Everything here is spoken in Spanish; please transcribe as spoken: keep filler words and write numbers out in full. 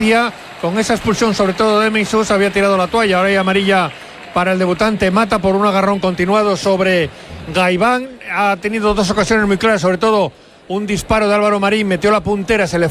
Con esa expulsión, sobre todo de Meisús, había tirado la toalla. Ahora hay amarilla para el debutante Mata por un agarrón continuado sobre Gaibán. Ha tenido dos ocasiones muy claras, sobre todo un disparo de Álvaro Marín, metió la puntera, se le